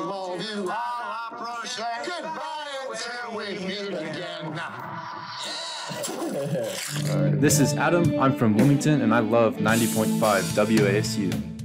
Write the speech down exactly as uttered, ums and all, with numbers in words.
love you. I'll approach goodbye until we meet again. This is Adam. I'm from Wilmington, and I love ninety point five W A S U.